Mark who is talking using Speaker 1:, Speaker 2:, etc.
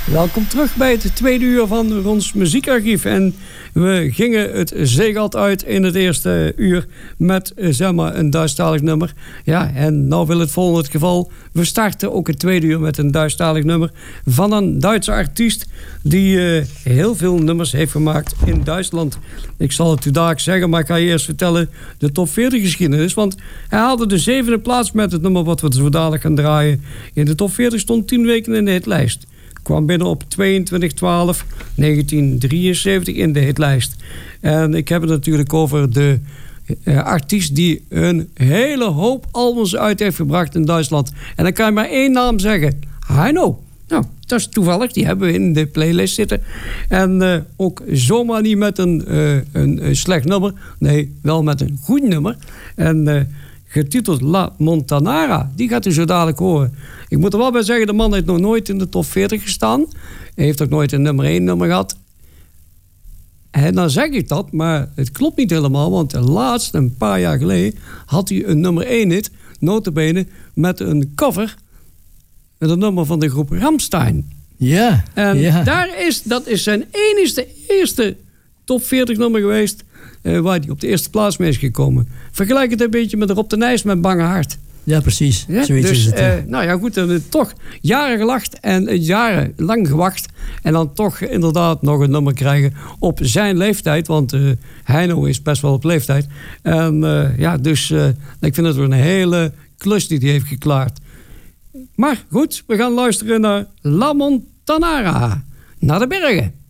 Speaker 1: Welkom terug bij het tweede uur van ons muziekarchief. En we gingen het zeegat uit in het eerste uur met zeg maar een Duitsstalig nummer. Ja, en nou wil het volgende het geval. We starten ook het tweede uur met een Duitsstalig nummer van een Duitse artiest die heel veel nummers heeft gemaakt in Duitsland. Ik zal het u dadelijk zeggen, maar ik ga je eerst vertellen de top 40 geschiedenis. Want hij haalde de 7e plaats met het nummer wat we zo dadelijk gaan draaien. In de top 40 stond 10 weken in de hitlijst. Kwam binnen op 22/12/1973 in de hitlijst. En ik heb het natuurlijk over de artiest die een hele hoop albums uit heeft gebracht in Duitsland. En dan kan je maar één naam zeggen. Heino. Nou, dat is toevallig. Die hebben we in de playlist zitten. En ook zomaar niet met een slecht nummer. Nee, wel met een goed nummer. En getiteld La Montanara. Die gaat u zo dadelijk horen. Ik moet er wel bij zeggen, de man heeft nog nooit in de top 40 gestaan. Hij heeft ook nooit een nummer 1 nummer gehad. En dan zeg ik dat, maar het klopt niet helemaal. Want laatst, een paar jaar geleden, had hij een nummer 1 hit. Nota bene, met een cover. Met een nummer van de groep Rammstein.
Speaker 2: Ja.
Speaker 1: En dat is zijn eerste top 40 nummer geweest. Waar hij op de eerste plaats mee is gekomen. Vergelijk het een beetje met Rob de Nijs met Bange Hart.
Speaker 2: Ja, precies.
Speaker 1: Ja,
Speaker 2: zoiets
Speaker 1: dus,
Speaker 2: is het.
Speaker 1: nou ja, goed, toch jaren gelacht en jarenlang gewacht. En dan toch inderdaad nog een nummer krijgen op zijn leeftijd. Want Heino is best wel op leeftijd. En dus ik vind het weer een hele klus die hij heeft geklaard. Maar goed, we gaan luisteren naar La Montanara. Naar de bergen.